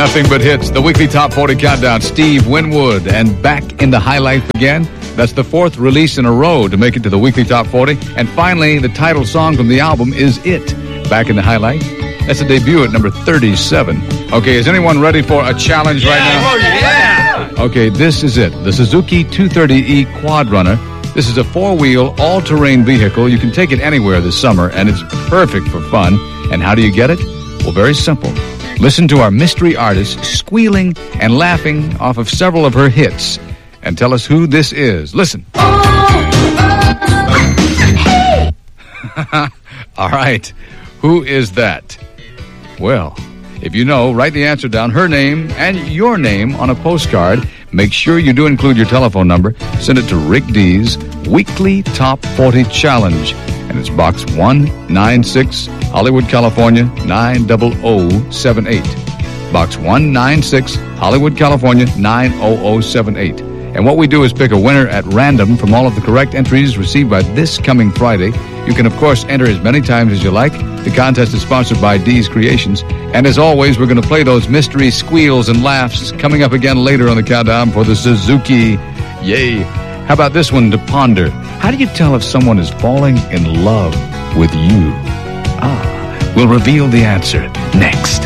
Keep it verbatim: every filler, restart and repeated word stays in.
Nothing but hits. The weekly Top forty Countdown. Steve Winwood. And Back in the High Life again. That's the fourth release in a row to make it to the weekly Top forty. And finally, the title song from the album is It. Back in the High Life. That's a debut at number thirty-seven. Okay, is anyone ready for a challenge right now? Oh, yeah! Okay, this is it. The Suzuki two thirty E Quad Runner. This is a four-wheel, all-terrain vehicle. You can take it anywhere this summer, and it's perfect for fun. And how do you get it? Well, very simple. Listen to our mystery artist squealing and laughing off of several of her hits. And tell us who this is. Listen. All right. Who is that? Well, if you know, write the answer down, her name and your name on a postcard. Make sure you do include your telephone number. Send it to Rick D's Weekly Top forty Challenge. And it's box one ninety-six, Hollywood, California, nine zero zero seven eight. Box one ninety-six, Hollywood, California, nine zero zero seven eight. And what we do is pick a winner at random from all of the correct entries received by this coming Friday. You can, of course, enter as many times as you like. The contest is sponsored by D's Creations. And as always, we're going to play those mystery squeals and laughs coming up again later on the countdown for the Suzuki. Yay. How about this one to ponder? How do you tell if someone is falling in love with you? Ah, we'll reveal the answer next.